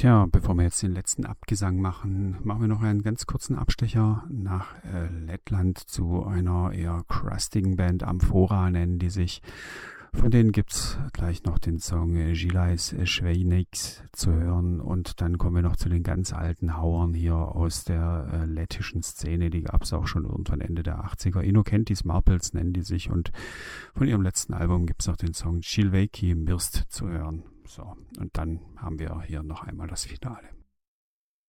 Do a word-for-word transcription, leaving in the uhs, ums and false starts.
Tja, bevor wir jetzt den letzten Abgesang machen, machen wir noch einen ganz kurzen Abstecher nach äh, Lettland zu einer eher crustigen Band, Amphora nennen die sich. Von denen gibt's gleich noch den Song Žilais Švejnieks zu hören und dann kommen wir noch zu den ganz alten Hauern hier aus der äh, lettischen Szene, die gab's auch schon irgendwann Ende der achtziger. Inokentis Marpels nennen die sich und von ihrem letzten Album gibt's noch den Song Chilveiki Mirst zu hören. So, und dann haben wir hier noch einmal das Finale.